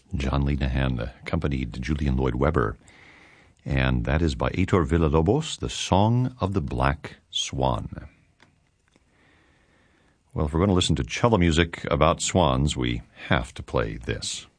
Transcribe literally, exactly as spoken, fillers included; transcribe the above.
John Lenahan accompanied Julian Lloyd Webber, and that is by Heitor Villa-Lobos, The Song of the Black Swan. Well, if we're going to listen to cello music about swans, we have to play this.